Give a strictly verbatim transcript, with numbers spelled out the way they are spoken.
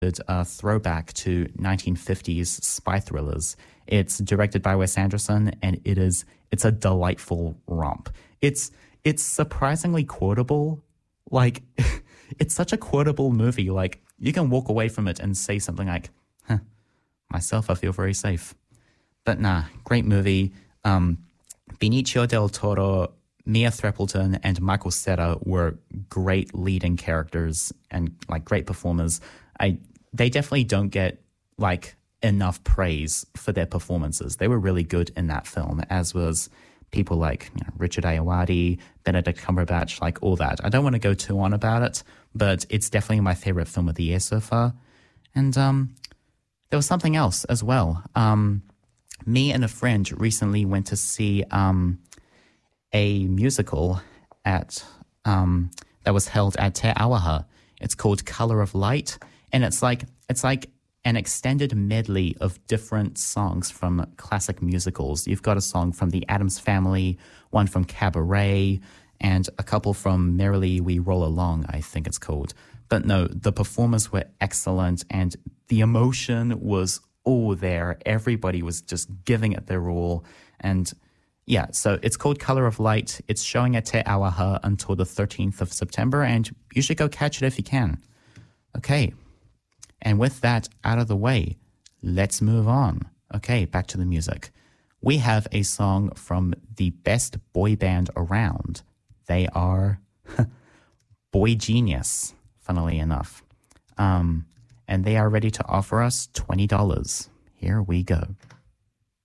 a throwback to nineteen fifties spy thrillers. It's directed by Wes Anderson, and it is it's a delightful romp. It's it's surprisingly quotable. Like, it's such a quotable movie. Like, you can walk away from it and say something like, huh, myself, I feel very safe. But nah, great movie. Um, Benicio del Toro, Mia Threppleton, and Michael Cera were great leading characters and like great performers. I they definitely don't get like enough praise for their performances. They were really good in that film, as was people like, you know, Richard Ayoade, Benedict Cumberbatch, like all that. I don't want to go too on about it, but it's definitely my favorite film of the year so far. And um, there was something else as well. Um, me and a friend recently went to see um, a musical at um, that was held at Te Awaha. It's called Color of Light, and it's like it's like an extended medley of different songs from classic musicals. You've got a song from The Addams Family, one from Cabaret, and a couple from Merrily We Roll Along, I think it's called. But no, the performers were excellent, and the emotion was all there. Everybody was just giving it their all. And yeah, so it's called Color of Light. It's showing at Te Awaha until the thirteenth of September, and you should go catch it if you can. Okay. And with that out of the way, let's move on. Okay, back to the music. We have a song from the best boy band around. They are Boy Genius, funnily enough. Um, and they are ready to offer us twenty dollars. Here we go.